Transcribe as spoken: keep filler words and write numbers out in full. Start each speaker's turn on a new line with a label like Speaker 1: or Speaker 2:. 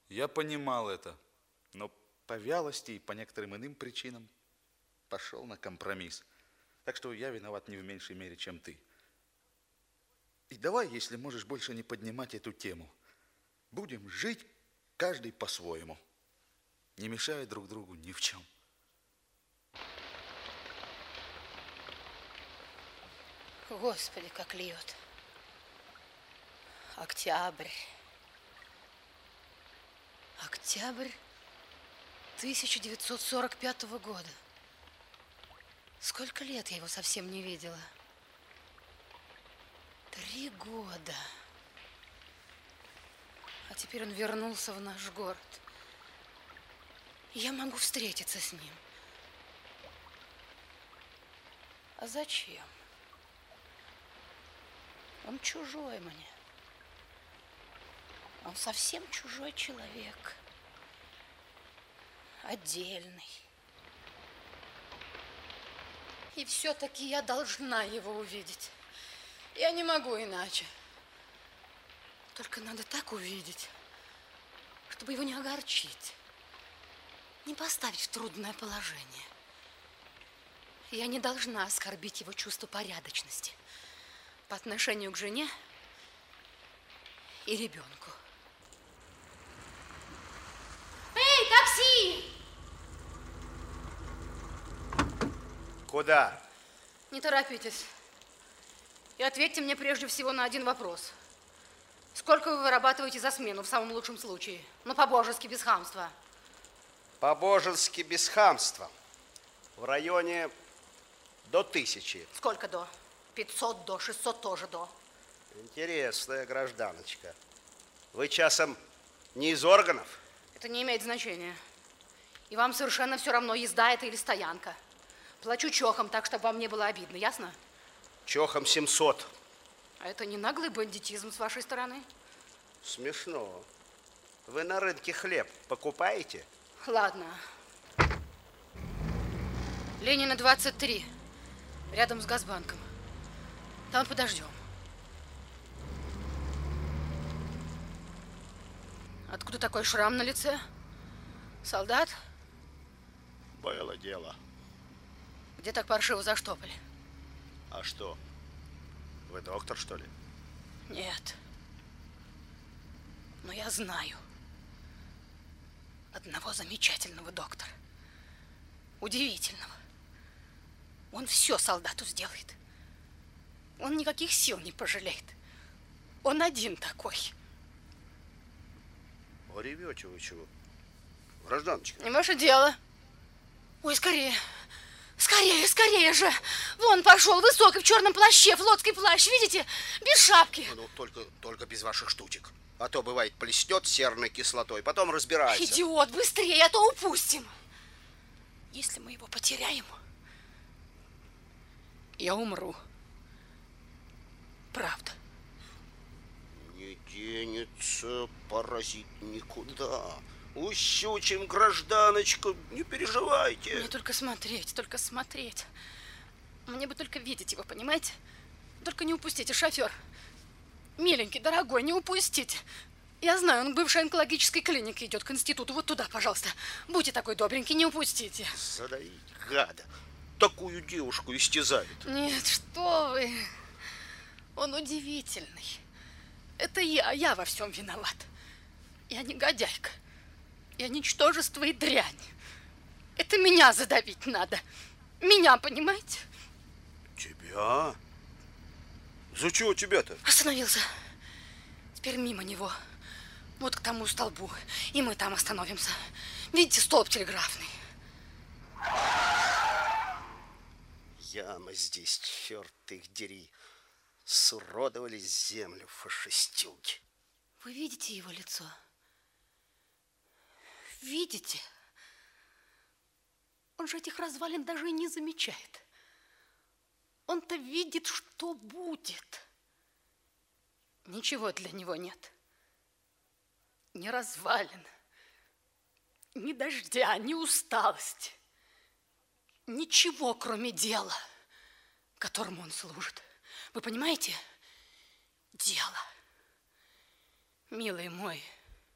Speaker 1: Я понимал это, но по вялости и по некоторым иным причинам пошел на компромисс. Так что я виноват не в меньшей мере, чем ты. И давай, если можешь, больше не поднимать эту тему. Будем жить каждый по-своему, не мешая друг другу ни в чем.
Speaker 2: Господи, как льет. Октябрь. Октябрь тысяча девятьсот сорок пятого года. Сколько лет я его совсем не видела? Три года. А теперь он вернулся в наш город. Я могу встретиться с ним. А зачем? Он чужой мне. Он совсем чужой человек. Отдельный. И все-таки я должна его увидеть. Я не могу иначе. Только надо так увидеть, чтобы его не огорчить, не поставить в трудное положение. Я не должна оскорбить его чувство порядочности по отношению к жене и ребенку. Эй, такси!
Speaker 3: Куда?
Speaker 2: Не торопитесь. И ответьте мне прежде всего на один вопрос. Сколько вы вырабатываете за смену в самом лучшем случае? Ну, по-божески, без хамства.
Speaker 3: По-божески без хамства. В районе до тысячи.
Speaker 2: Сколько до? Пятьсот до, шестьсот тоже до.
Speaker 3: Интересная гражданочка. Вы часом не из органов?
Speaker 2: Это не имеет значения. И вам совершенно все равно, езда это или стоянка. Плачу чохом, так, чтобы вам не было обидно, ясно?
Speaker 3: Чохом семьсот.
Speaker 2: А это не наглый бандитизм с вашей стороны?
Speaker 3: Смешно. Вы на рынке хлеб покупаете?
Speaker 2: Ладно. Ленина, двадцать три. Рядом с Газбанком. Там подождем. Откуда такой шрам на лице? Солдат?
Speaker 3: Было дело.
Speaker 2: Где так паршиво заштопали?
Speaker 3: А что? Вы доктор, что ли?
Speaker 2: Нет. Но я знаю одного замечательного доктора. Удивительного. Он все солдату сделает. Он никаких сил не пожалеет. Он один такой.
Speaker 3: Вы ревете вы чего? Гражданочка.
Speaker 2: Не ваше дело. Ой, скорее. Скорее, скорее же. Вон пошел, высокий, в черном плаще, флотский плащ, видите? Без шапки.
Speaker 3: Ну, только, только без ваших штучек. А то, бывает, плеснет серной кислотой, потом разбирается.
Speaker 2: Идиот, быстрее, а то упустим. Если мы его потеряем, я умру. Правда.
Speaker 3: Не денется паразит никуда. Ущучим, гражданочку, не переживайте.
Speaker 2: Мне только смотреть, только смотреть. Мне бы только видеть его, понимаете? Только не упустите, шофер. Миленький, дорогой, не упустите. Я знаю, он к бывшей онкологической клинике идет, к институту. Вот туда, пожалуйста. Будьте такой добренький, не упустите.
Speaker 3: Задавить, гада. Такую девушку истязают.
Speaker 2: Нет, что вы. Он удивительный. Это я, я во всем виноват. Я негодяйка. Я ничтожество и дрянь. Это меня задавить надо. Меня, понимаете?
Speaker 3: Тебя? За чего тебя-то?
Speaker 2: Остановился. Теперь мимо него. Вот к тому столбу. И мы там остановимся. Видите, столб телеграфный.
Speaker 3: Яма здесь, черт их дери. Суродовали землю фашистюги.
Speaker 2: Вы видите его лицо? Видите? Он же этих развалин даже и не замечает. Он-то видит, что будет. Ничего для него нет. Ни развалин, ни дождя, ни усталости. Ничего, кроме дела, которому он служит. Вы понимаете? Дело. Милый мой,